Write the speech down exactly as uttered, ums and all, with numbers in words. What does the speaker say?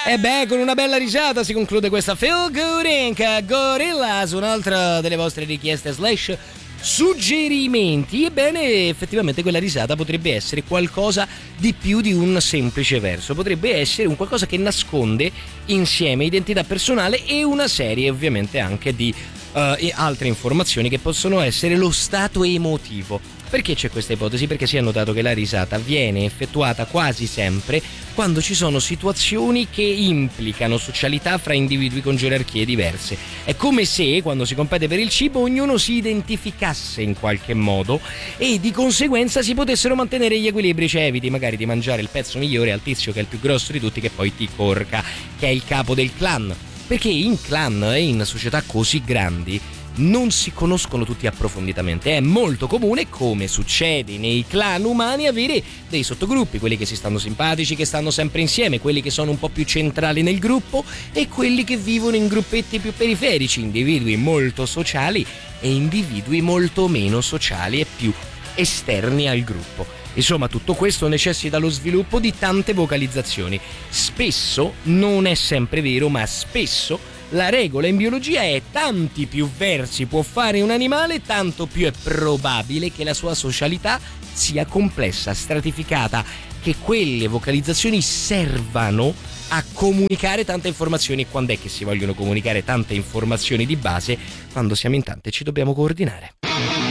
E beh, con una bella risata si conclude questa Feel Good Inc. Gorillaz, un'altra delle vostre richieste slash suggerimenti. Ebbene, effettivamente quella risata potrebbe essere qualcosa di più di un semplice verso, potrebbe essere un qualcosa che nasconde insieme identità personale e una serie ovviamente anche di uh, altre informazioni che possono essere lo stato emotivo. Perché c'è questa ipotesi? Perché si è notato che la risata viene effettuata quasi sempre quando ci sono situazioni che implicano socialità fra individui con gerarchie diverse. È come se, quando si compete per il cibo, ognuno si identificasse in qualche modo e di conseguenza si potessero mantenere gli equilibri. Cioè, eviti magari di mangiare il pezzo migliore al tizio che è il più grosso di tutti, che poi ti corca, che è il capo del clan. Perché in clan e in società così grandi non si conoscono tutti approfonditamente. È molto comune, come succede nei clan umani, avere dei sottogruppi, quelli che si stanno simpatici, che stanno sempre insieme, quelli che sono un po' più centrali nel gruppo e quelli che vivono in gruppetti più periferici, individui molto sociali e individui molto meno sociali e più esterni al gruppo. Insomma, tutto questo necessita lo sviluppo di tante vocalizzazioni. Spesso, non è sempre vero, ma spesso la regola in biologia è: tanti più versi può fare un animale, tanto più è probabile che la sua socialità sia complessa, stratificata, che quelle vocalizzazioni servano a comunicare tante informazioni. E quando è che si vogliono comunicare tante informazioni di base? Quando siamo in tanti e ci dobbiamo coordinare.